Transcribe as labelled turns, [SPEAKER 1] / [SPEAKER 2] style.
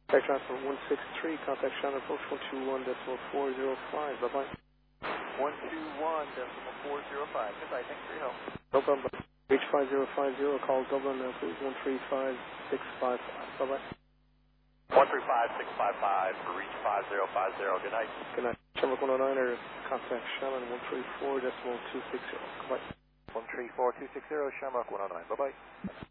[SPEAKER 1] Tech transfer 163, contact Shannon approach 121.405. Bye-bye.
[SPEAKER 2] 121.405. Goodbye, thanks for your help.
[SPEAKER 1] No problem. Reach 5050, call Dublin, please 135655. Bye-bye.
[SPEAKER 2] 135655 for reach 5050. Good night.
[SPEAKER 1] Good night. Shamrock 109 or contact Shannon 134.260. Goodbye.
[SPEAKER 2] 134.260, Shamrock 109. Bye-bye.